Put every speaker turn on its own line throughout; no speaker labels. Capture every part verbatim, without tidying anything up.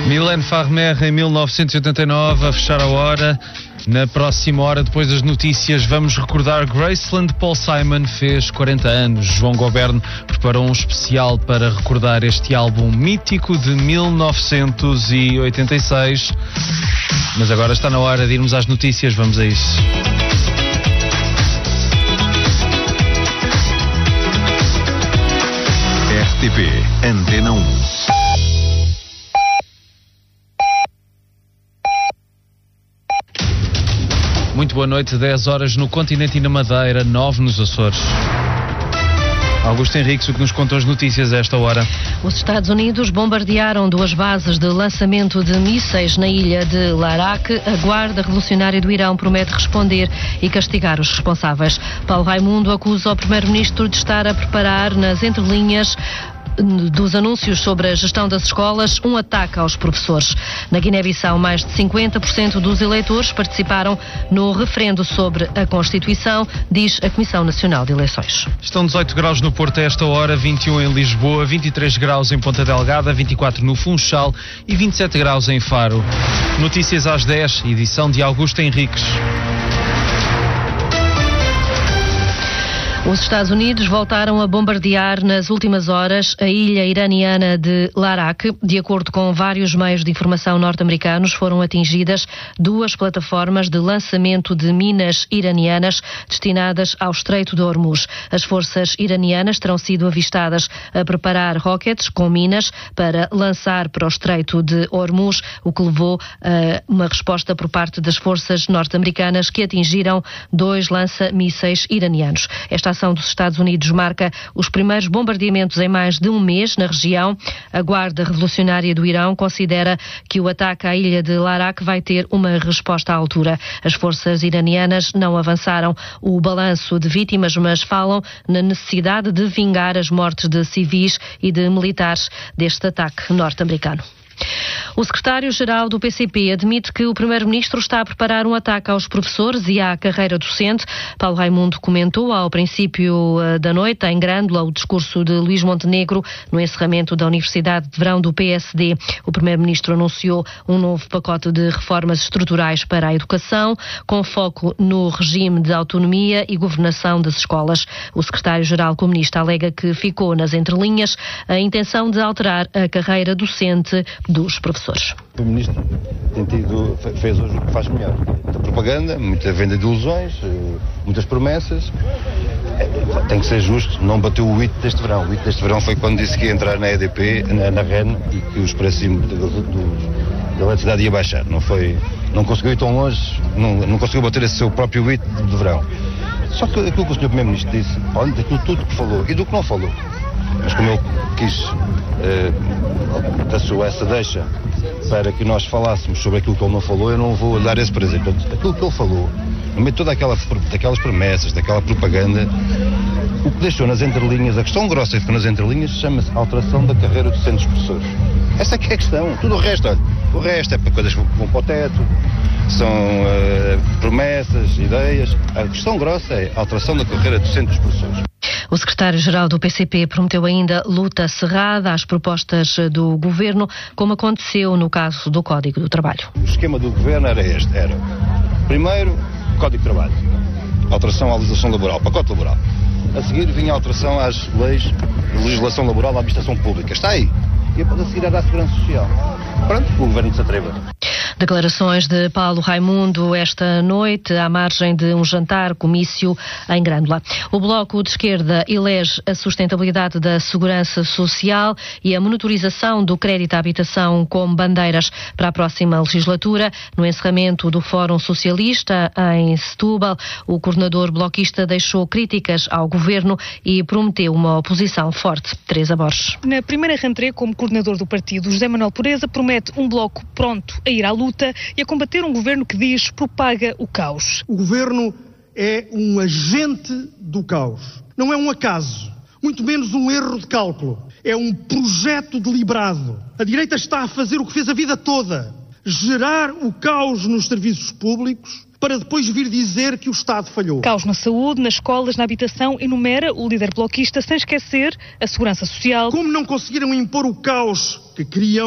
Mylène Farmer em mil novecentos e oitenta e nove, a fechar a hora. Na próxima hora, depois das notícias, vamos recordar Graceland. Paul Simon fez quarenta anos. João Goberno preparou um especial para recordar este álbum mítico de mil novecentos e oitenta e seis. Mas agora está na hora de irmos às notícias. Vamos a isso.
R T P Antena um.
Muito boa noite, dez horas no continente e na Madeira, nove nos Açores. Augusto Henriques, o que nos contam as notícias a esta hora?
Os Estados Unidos bombardearam duas bases de lançamento de mísseis na ilha de Larak. A Guarda Revolucionária do Irão promete responder e castigar os responsáveis. Paulo Raimundo acusa o primeiro-ministro de estar a preparar nas entrelinhas dos anúncios sobre a gestão das escolas, um ataque aos professores. Na Guiné-Bissau, mais de cinquenta por cento dos eleitores participaram no referendo sobre a Constituição, diz a Comissão Nacional de Eleições.
Estão dezoito graus no Porto a esta hora, vinte e um em Lisboa, vinte e três graus em Ponta Delgada, vinte e quatro no Funchal e vinte e sete graus em Faro. Notícias às dez, edição de Augusto Henriques.
Os Estados Unidos voltaram a bombardear nas últimas horas a ilha iraniana de Larak. De acordo com vários meios de informação norte-americanos, foram atingidas duas plataformas de lançamento de minas iranianas destinadas ao Estreito de Hormuz. As forças iranianas terão sido avistadas a preparar rockets com minas para lançar para o Estreito de Hormuz, o que levou a uma resposta por parte das forças norte-americanas que atingiram dois lança-mísseis iranianos. Esta A ação dos Estados Unidos marca os primeiros bombardeamentos em mais de um mês na região. A Guarda Revolucionária do Irão considera que o ataque à ilha de Larak vai ter uma resposta à altura. As forças iranianas não avançaram o balanço de vítimas, mas falam na necessidade de vingar as mortes de civis e de militares deste ataque norte-americano. O secretário-geral do P C P admite que o primeiro-ministro está a preparar um ataque aos professores e à carreira docente. Paulo Raimundo comentou ao princípio da noite, em Grândola, o discurso de Luís Montenegro no encerramento da Universidade de Verão do P S D. O primeiro-ministro anunciou um novo pacote de reformas estruturais para a educação, com foco no regime de autonomia e governação das escolas. O secretário-geral comunista alega que ficou nas entrelinhas a intenção de alterar a carreira docente dos professores.
O Primeiro-Ministro tem tido, fez hoje o que faz melhor. Muita propaganda, muita venda de ilusões, muitas promessas. Tem que ser justo, não bateu o hito deste verão. O hito deste verão foi quando disse que ia entrar na E D P, na, na R E N, e que os preços da eletricidade ia baixar. Não foi, não conseguiu ir tão longe, não, não conseguiu bater esse seu próprio hito de verão. Só que aquilo que o senhor Primeiro-Ministro disse, olha, daquilo tudo que falou e do que não falou. Mas como ele quis uh, da sua essa deixa para que nós falássemos sobre aquilo que ele não falou, eu não vou dar esse prazer. Portanto, aquilo que ele falou, no meio de toda aquela, daquelas promessas, daquela propaganda, o que deixou nas entrelinhas, a questão grossa que ficou nas entrelinhas, chama-se alteração da carreira docente dos professores. Essa é que é a questão. Tudo o resto, olha, o resto é para coisas que vão para o teto, são uh, promessas, ideias. A questão grossa é a alteração da carreira docente dos professores.
O secretário-geral do P C P prometeu ainda luta cerrada às propostas do governo, como aconteceu no caso do Código do Trabalho.
O esquema do governo era este, era, primeiro, Código de Trabalho, alteração à legislação laboral, pacote laboral. A seguir vinha a alteração às leis de legislação laboral da administração pública. Está aí. E depois a seguir era a segurança social. Pronto, o governo se atreva.
Declarações de Paulo Raimundo esta noite, à margem de um jantar-comício em Grândola. O Bloco de Esquerda elege a sustentabilidade da segurança social e a monitorização do crédito à habitação como bandeiras para a próxima legislatura. No encerramento do Fórum Socialista em Setúbal, o coordenador bloquista deixou críticas ao governo e prometeu uma oposição forte. Teresa Borges.
Na primeira rentrée, como coordenador do partido, José Manuel Pureza promete um bloco pronto a ir à luta e a combater um governo que diz propaga o caos.
O governo é um agente do caos. Não é um acaso, muito menos um erro de cálculo. É um projeto deliberado. A direita está a fazer o que fez a vida toda: gerar o caos nos serviços públicos para depois vir dizer que o Estado falhou.
Caos na saúde, nas escolas, na habitação, enumera o líder bloquista, sem esquecer a segurança social.
Como não conseguiram impor o caos que queriam,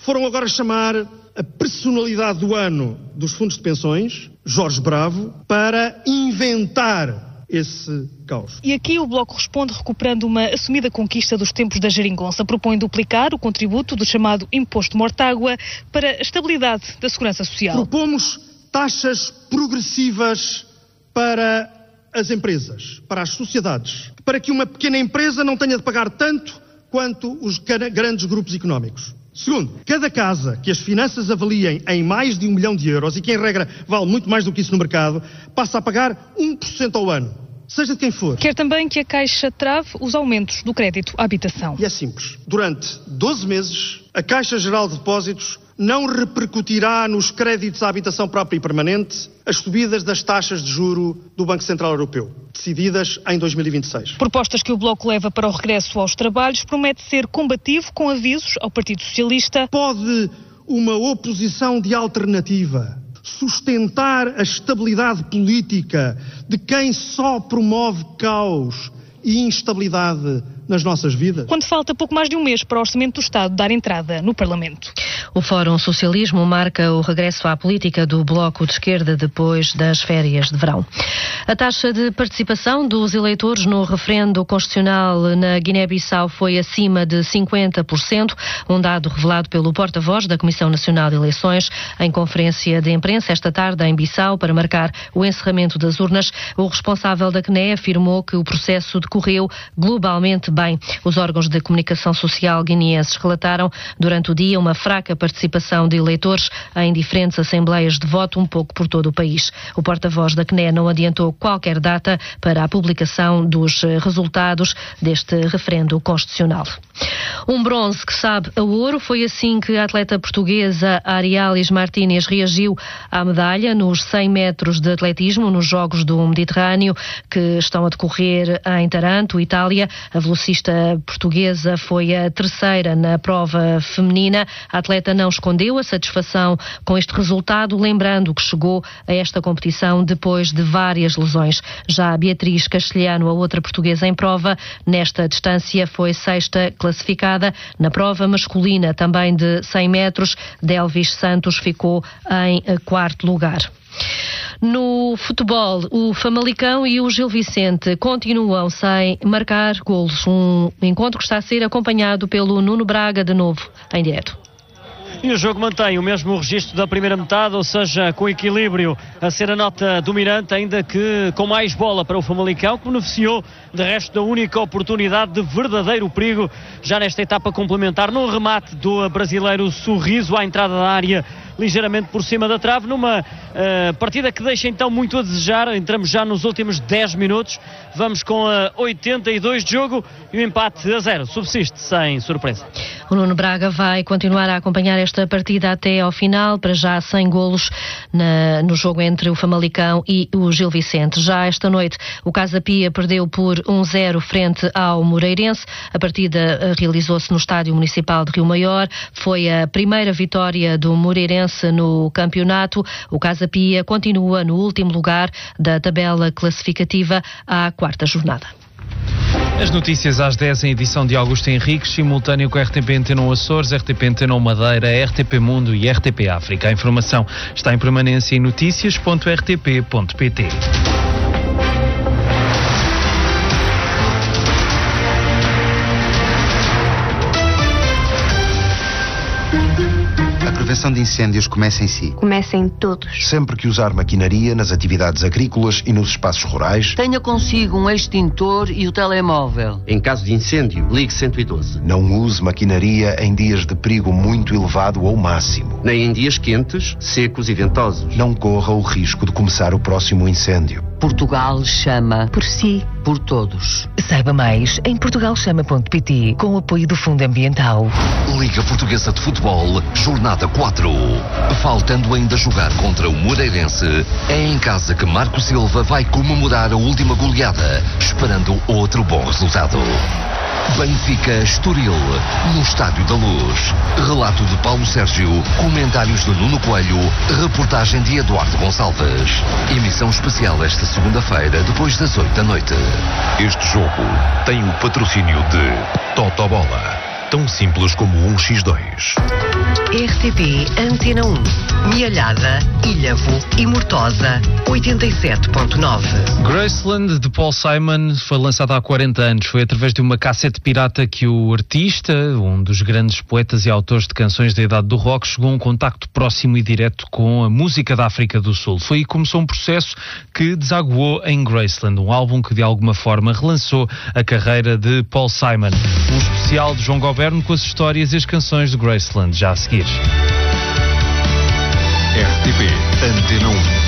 foram agora chamar a personalidade do ano dos fundos de pensões, Jorge Bravo, para inventar esse caos.
E aqui o Bloco responde recuperando uma assumida conquista dos tempos da geringonça. Propõe duplicar o contributo do chamado Imposto Mortágua para a estabilidade da segurança social.
Propomos taxas progressivas para as empresas, para as sociedades, para que uma pequena empresa não tenha de pagar tanto quanto os grandes grupos económicos. Segundo, cada casa que as finanças avaliem em mais de um milhão de euros e que em regra vale muito mais do que isso no mercado, passa a pagar um por cento ao ano, seja de quem for.
Quer também que a Caixa trave os aumentos do crédito à habitação.
E é simples. Durante doze meses, a Caixa Geral de Depósitos não repercutirá nos créditos à habitação própria e permanente as subidas das taxas de juro do Banco Central Europeu, decididas em dois mil e vinte e seis.
Propostas que o Bloco leva para o regresso aos trabalhos, promete ser combativo com avisos ao Partido Socialista.
Pode uma oposição de alternativa sustentar a estabilidade política de quem só promove caos e instabilidade nas nossas vidas?
Quando falta pouco mais de um mês para o Orçamento do Estado dar entrada no Parlamento.
O Fórum Socialismo marca o regresso à política do Bloco de Esquerda depois das férias de verão. A taxa de participação dos eleitores no referendo constitucional na Guiné-Bissau foi acima de cinquenta por cento, um dado revelado pelo porta-voz da Comissão Nacional de Eleições em conferência de imprensa esta tarde em Bissau para marcar o encerramento das urnas. O responsável da C N E afirmou que o processo decorreu globalmente bem. Os órgãos de comunicação social guineenses relataram durante o dia uma fraca participação de eleitores em diferentes assembleias de voto, um pouco por todo o país. O porta-voz da C N E não adiantou qualquer data para a publicação dos resultados deste referendo constitucional. Um bronze que sabe a ouro, foi assim que a atleta portuguesa Arialis Martínez reagiu à medalha nos cem metros de atletismo nos Jogos do Mediterrâneo que estão a decorrer em Taranto, Itália. A velocista portuguesa foi a terceira na prova feminina. A atleta não escondeu a satisfação com este resultado, lembrando que chegou a esta competição depois de várias lesões. Já a Beatriz Castelhano, a outra portuguesa em prova, nesta distância foi sexta classificada. Na prova masculina, também de cem metros, Delvis Santos ficou em quarto lugar. No futebol, o Famalicão e o Gil Vicente continuam sem marcar golos. Um encontro que está a ser acompanhado pelo Nuno Braga, de novo, em direto.
E o jogo mantém o mesmo registro da primeira metade, ou seja, com equilíbrio a ser a nota dominante, ainda que com mais bola para o Famalicão, que beneficiou de resto da única oportunidade de verdadeiro perigo já nesta etapa complementar, no remate do brasileiro Sorriso à entrada da área, ligeiramente por cima da trave, numa uh, partida que deixa então muito a desejar. Entramos já nos últimos dez minutos, vamos com uh, oitenta e dois de jogo e o empate a zero subsiste sem surpresa.
O Nuno Braga vai continuar a acompanhar esta partida até ao final, para já sem golos na, no jogo entre o Famalicão e o Gil Vicente. Já esta noite o Casa Pia perdeu por um zero frente ao Moreirense. A partida uh, realizou-se no Estádio Municipal de Rio Maior. Foi a primeira vitória do Moreirense no campeonato. O Casa Pia continua no último lugar da tabela classificativa à quarta jornada.
As notícias às dez em edição de Augusto Henriques, simultâneo com a R T P Antena um Açores, R T P Antena um Madeira, R T P Mundo e R T P África. A informação está em permanência em notícias ponto r t p ponto p t.
A prevenção de incêndios começa em si.
Começa em todos.
Sempre que usar maquinaria nas atividades agrícolas e nos espaços rurais,
tenha consigo um extintor e o telemóvel.
Em caso de incêndio, ligue cento e doze.
Não use maquinaria em dias de perigo muito elevado ou máximo.
Nem em dias quentes, secos e ventosos.
Não corra o risco de começar o próximo incêndio.
Portugal chama
por si,
por todos.
Saiba mais em portugal chama ponto p t, com o apoio do Fundo Ambiental.
Liga Portuguesa de Futebol, jornada quatro. Faltando ainda jogar contra o Moreirense, é em casa que Marco Silva vai comemorar a última goleada, esperando outro bom resultado. Benfica Estoril, no Estádio da Luz. Relato de Paulo Sérgio, comentários de Nuno Coelho, reportagem de Eduardo Gonçalves. Emissão especial esta segunda-feira, depois das oito da noite.
Este jogo tem o patrocínio de Totobola.
tão simples como um por dois.
R T P Antena um, Mialhada, Ilhavo e Mortosa, oitenta e sete ponto nove.
Graceland, de Paul Simon, foi lançada há quarenta anos. Foi através de uma cassete pirata que o artista, um dos grandes poetas e autores de canções da idade do rock, chegou a um contacto próximo e direto com a música da África do Sul. Foi aí que começou um processo que desaguou em Graceland, um álbum que de alguma forma relançou a carreira de Paul Simon. Um especial de João Goberno com as histórias e as canções de Graceland, já a seguir.
R T P Antena um.